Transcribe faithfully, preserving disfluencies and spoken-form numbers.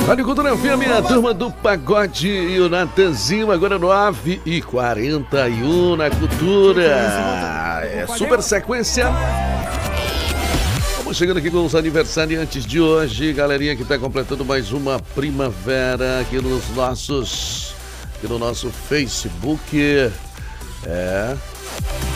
Rádio Cultura F M, a turma do Pagode e o Natanzinho, agora nove e quarenta e um na Cultura. É super sequência. Vamos chegando aqui com os aniversariantes de hoje, galerinha que está completando mais uma primavera aqui nos nossos, aqui no nosso Facebook. É...